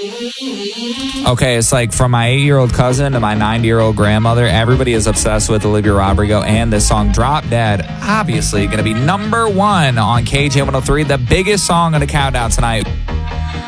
Okay, it's like from my 8-year-old cousin to my 90-year-old grandmother, everybody is obsessed with Olivia Rodrigo and this song Drop Dead. Obviously going to be number 1 on KJ 103, the biggest song on the countdown tonight.